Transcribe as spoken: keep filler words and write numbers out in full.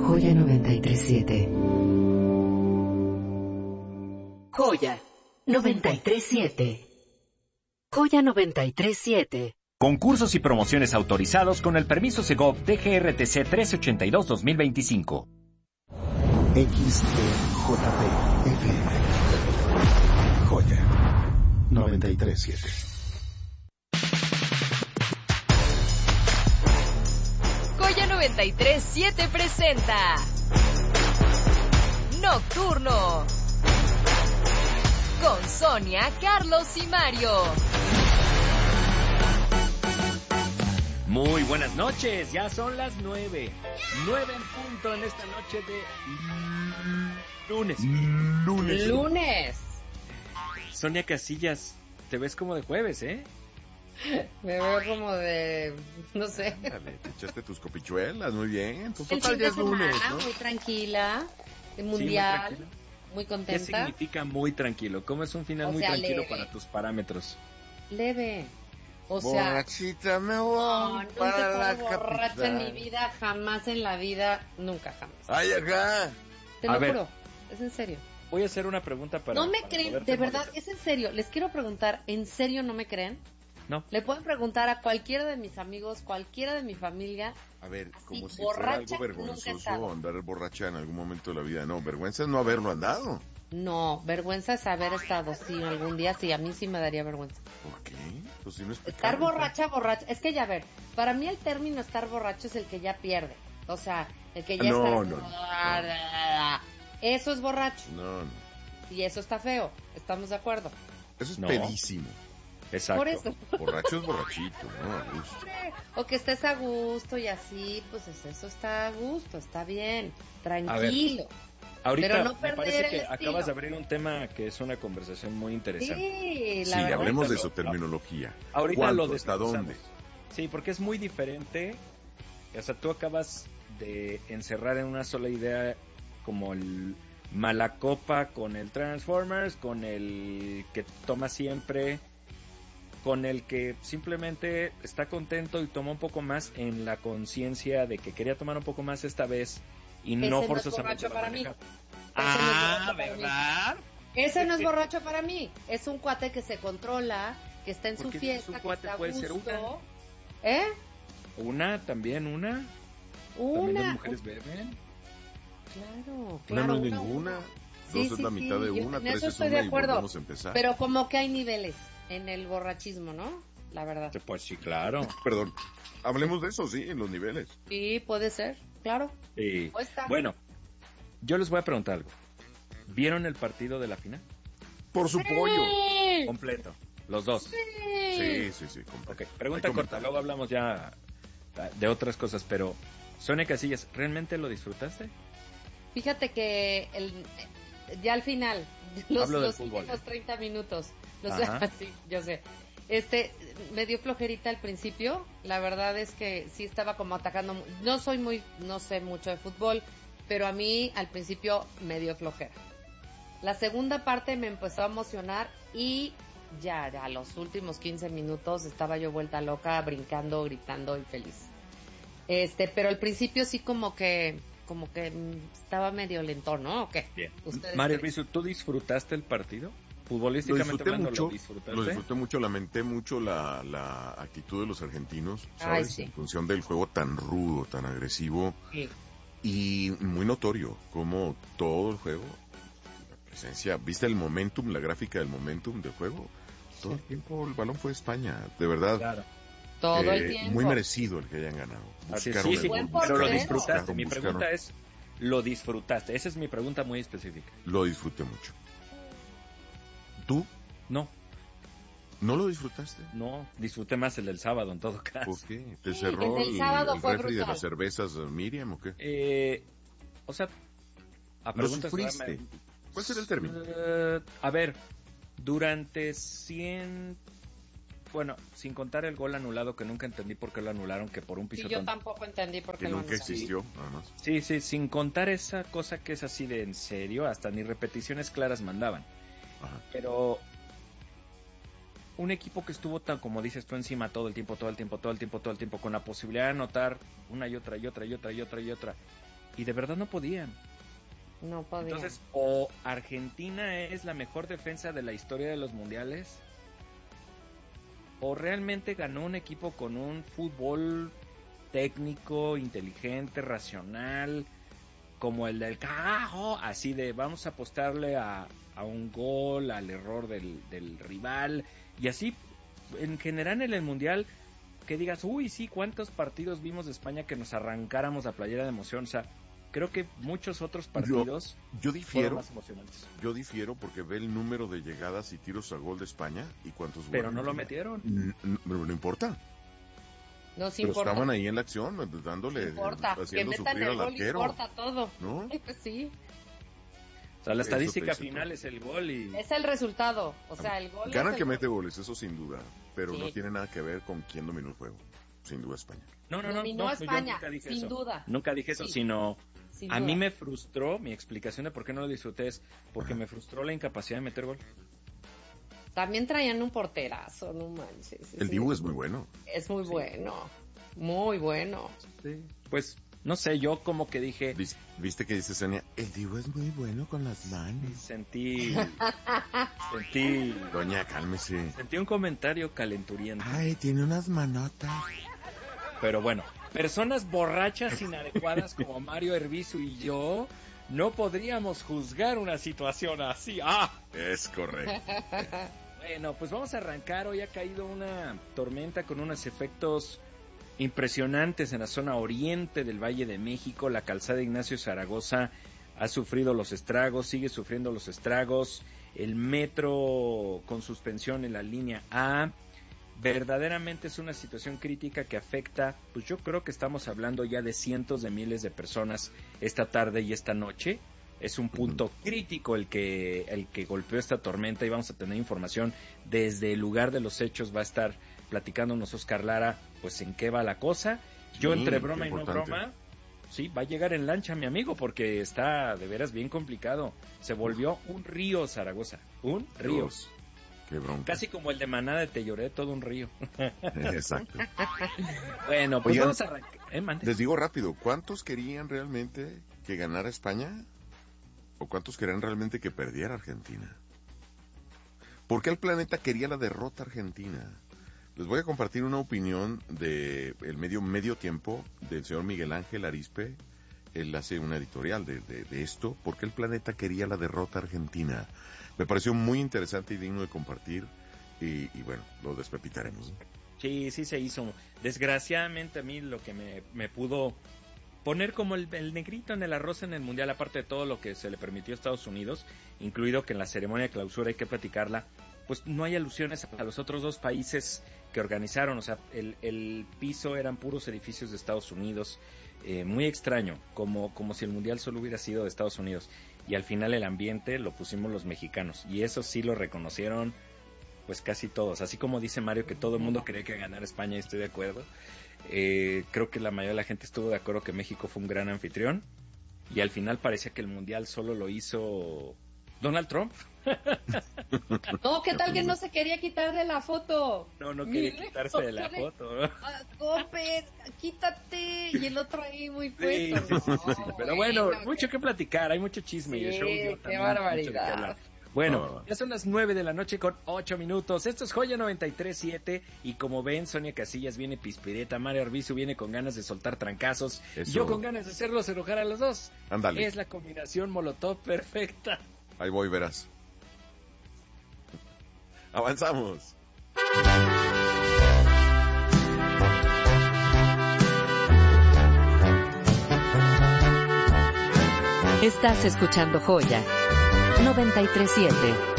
Joya noventa y tres siete. Joya noventa y tres siete. Joya noventa y tres siete. Concursos y promociones autorizados con el permiso Segov D G R T C trece ochenta y dos dos mil veinticinco. X E J P F M. Joya noventa y tres siete. Joya noventa y tres siete presenta Nocturno con Sonia, Carlos y Mario. Muy buenas noches, ya son las nueve. Nueve en punto en esta noche de lunes. Lunes. Lunes. Sonia Casillas, te ves como de jueves, ¿eh? Me veo como de, no sé. Dale, te echaste tus copichuelas, muy bien. Entonces, El total, fin ya de es lunes, semana, ¿no? muy tranquila, el mundial, Sí, muy, muy ¿Qué contenta. significa muy tranquilo? ¿Cómo es un final O muy sea, tranquilo leve. para tus parámetros? Leve. O sea, Borrachita me voy no, nunca para he la estado borracha en mi capital. vida, jamás en la vida, nunca jamás. Ay, acá. Te A lo ver. juro, es en serio. Voy a hacer una pregunta para... No me para creen, poderte de verdad, molestar. es en serio. Les quiero preguntar, ¿en serio no me creen? No. Le pueden preguntar a cualquiera de mis amigos, cualquiera de mi familia. A ver, como Así, si fuera borracha, algo nunca he estado. vergonzoso andar borracha en algún momento de la vida. No, vergüenza es no haberlo andado. No, vergüenza es haber estado, sí, algún día, sí, a mí sí me daría vergüenza. ¿Por qué? Pues si no es Estar pecado. borracha, borracha, es que ya ver, para mí el término estar borracho es el que ya pierde, o sea, el que ya No, está... no, no. Eso es borracho, No, no. y eso está feo, ¿estamos de acuerdo? Eso es No. pedísimo. Exacto. Por eso. Borracho es borrachito, ¿no? A gusto. O que estés a gusto y así, pues es- eso está a gusto, está bien, ver, tranquilo. Ahorita Pero no me perder parece el que estilo. acabas de abrir un tema que es una conversación muy interesante. Sí, Sí, la verdad. hablemos de lo- su terminología. Ahorita ¿Cuánto? lo ¿Hasta desglosamos. dónde? Sí, porque es muy diferente. O sea, tú acabas de encerrar en una sola idea como el Malacopa con el Transformers, con el que toma siempre, con el que simplemente está contento y toma un poco más en la conciencia de que quería tomar un poco más esta vez y Ese no no es forzosamente borracho va a para mí. manejar. Ese no es Ah, borracho para mí. ¿verdad? Ese no es borracho para mí, es un cuate que se controla, que está en su Porque si es fiesta, un que cuate, está a puede ser gusto. una. ¿Eh? Una, también una. También las Una. mujeres beben. Claro, Una claro. no es una, ninguna. una. Dos Sí, es sí, la sí, mitad de yo una, en tres eso es estoy una de y acuerdo. volvemos a empezar. Pero como que hay niveles en el borrachismo, ¿no? La verdad. Pues sí, claro. Perdón, hablemos de eso, sí, en los niveles. Sí, puede ser, claro. Sí. O está. Bueno, yo les voy a preguntar algo. ¿Vieron el partido de la final? Por su pollo. Sí. Completo. Los dos. Sí, sí, sí. completo. Ok, pregunta Hay corta. comentarios. Luego hablamos ya de otras cosas, pero... Sonia Casillas, ¿realmente lo disfrutaste? Fíjate que el, ya al final, los, Hablo del los fútbol, últimos ¿eh? treinta minutos, los, Ajá. sí, yo sé, este, me dio flojerita al principio, la verdad es que sí estaba como atacando, mu- no soy muy, no sé mucho de fútbol, pero a mí al principio me dio flojera. La segunda parte me empezó a emocionar y ya, ya a los últimos quince minutos estaba yo vuelta loca, brincando, gritando y feliz. Este, pero al principio sí como que, como que mm, estaba medio lentón, ¿no? ¿O qué? Bien. ¿Ustedes Mario creen? Rizzo, ¿tú disfrutaste el partido? Lo Futbolísticamente disfruté hablando, mucho, ¿lo disfrutaste? lo disfruté mucho, lamenté mucho la, la actitud de los argentinos, Ay, ¿sabes? sí. En función del juego tan rudo, tan agresivo Sí. y muy notorio, como todo el juego, la presencia, ¿viste el momentum, la gráfica del momentum del juego? Todo el tiempo el balón fue España, de verdad. Claro. Todo eh, el tiempo. Muy merecido el que hayan ganado. Así es, Buscaron sí, el sí, gol, Buen pero lo portero. disfrutaste. buscaron, Mi buscaron. pregunta es, ¿lo disfrutaste? Esa es mi pregunta muy específica. Lo disfruté mucho. ¿Tú No, no lo disfrutaste? no, disfruté más el del sábado en todo caso. ¿Por qué? ¿Te cerró el del el, sábado el fue refri de brutal. las cervezas, Miriam, o qué? Eh, o sea, a ¿Lo preguntas sufriste? realmente- ¿Cuál será el término? Eh, a ver, durante cien... Bueno, sin contar el gol anulado, que nunca entendí por qué lo anularon, que por un Sí, pisotón. yo tampoco entendí por qué Que lo nunca anularon. existió, nada más. Sí, sí, sin contar esa cosa que es así de en serio, hasta ni repeticiones claras mandaban. Ajá. Pero un equipo que estuvo tan, como dices tú, encima todo el tiempo, todo el tiempo, todo el tiempo, todo el tiempo, con la posibilidad de anotar una y otra y otra y otra y otra y otra, y de verdad no podían. No podían. Entonces, o Argentina es la mejor defensa de la historia de los mundiales, o realmente ganó un equipo con un fútbol técnico, inteligente, racional, como el del carajo, así de vamos a apostarle a, a un gol, al error del, del rival, y así en general en el mundial que digas, uy sí, cuántos partidos vimos de España que nos arrancáramos la playera de emoción. O sea, creo que muchos otros partidos yo, yo difiero, más emocionantes. Yo difiero porque ve el número de llegadas y tiros a gol de España y cuántos goles. Pero no lo metieron. No, no, no importa. No, sí Pero importa. estaban ahí en la acción, dándole, No importa, haciendo que metan sufrir el al gol, arquero. importa todo. ¿No? Pues sí. O sea, la Eso te estadística dice final todo. es el gol y... Es el resultado, o sea, el gol Ganan es que el mete gol. goles, eso sin duda, pero Sí. no tiene nada que ver con quién dominó el juego. Sin duda España. No, no, no, Dominó no, a yo España, nunca dije sin eso. duda. Nunca dije eso, Sí. sino... Sin A duda. mí me frustró, mi explicación de por qué no lo disfruté es porque me frustró la incapacidad de meter gol. También traían un porterazo, no manches. El Sí. Dibu es muy bueno. Es muy bueno, muy bueno. Pues, no sé, yo como que dije, Vis- ¿Viste que dice Sonia? El Dibu es muy bueno con las manos. sentí, sentí, Doña, cálmese. sentí un comentario calenturiento. Ay, tiene unas manotas. Pero bueno, personas borrachas inadecuadas como Mario Herbizu y yo no podríamos juzgar una situación así. ¡Ah! Es correcto. Bueno, pues vamos a arrancar. Hoy ha caído una tormenta con unos efectos impresionantes en la zona oriente del Valle de México. La calzada Ignacio Zaragoza ha sufrido los estragos, sigue sufriendo los estragos. El metro con suspensión en la línea A. Verdaderamente es una situación crítica que afecta, pues yo creo que estamos hablando ya de cientos de miles de personas esta tarde y esta noche. Es un punto uh-huh. crítico el que el que golpeó esta tormenta y vamos a tener información desde el lugar de los hechos. Va a estar platicándonos Oscar Lara, pues en qué va la cosa. Yo sí, entre broma y no broma, sí, va a llegar en lancha mi amigo porque está de veras bien complicado. Se volvió un río Zaragoza, un río. Dios. Qué bronca. Casi como el de Manada de Telloré, todo un río. Exacto. Bueno, pues Oigan, vamos a arrancar. ¿Eh, les digo rápido, ¿cuántos querían realmente que ganara España? ¿O cuántos querían realmente que perdiera Argentina? ¿Por qué el planeta quería la derrota argentina? Les voy a compartir una opinión de el medio medio tiempo del señor Miguel Ángel Arispe. Él hace una editorial de, de, de esto. ¿Por qué el planeta quería la derrota argentina? Me pareció muy interesante y digno de compartir y, y bueno, lo despepitaremos. Sí, sí se hizo. Desgraciadamente a mí lo que me, me pudo poner como el, el negrito en el arroz en el Mundial, aparte de todo lo que se le permitió a Estados Unidos, incluido que en la ceremonia de clausura hay que platicarla, pues no hay alusiones a los otros dos países que organizaron. O sea, el, el piso eran puros edificios de Estados Unidos, eh, muy extraño, como, como si el Mundial solo hubiera sido de Estados Unidos. Y al final el ambiente lo pusimos los mexicanos. Y eso sí lo reconocieron pues casi todos. Así como dice Mario que todo el mundo quería que ganara España y estoy de acuerdo. Eh, creo que la mayoría de la gente estuvo de acuerdo que México fue un gran anfitrión. Y al final parecía que el Mundial solo lo hizo Donald Trump. No, ¿qué tal que no se quería quitar de la foto? No, no quería Mire, quitarse de la foto, ¿no? Ah, Gómez, quítate. Y el otro ahí muy Sí, puesto. sí, sí, sí. No, Pero bueno, bueno, mucho que platicar, hay mucho chisme y el Sí, show dio qué también barbaridad. mucho de qué hablar. Bueno, Oh. ya son las nueve de la noche con ocho minutos. Esto es Joya noventa y tres siete y como ven, Sonia Casillas viene pispireta, Mario Arbizu viene con ganas de soltar trancazos, Eso. y yo con ganas de hacerlos enojar a los dos. Ándale. Es la combinación molotov perfecta. Ahí voy, verás. Avanzamos. Estás escuchando Joya noventa y tres siete.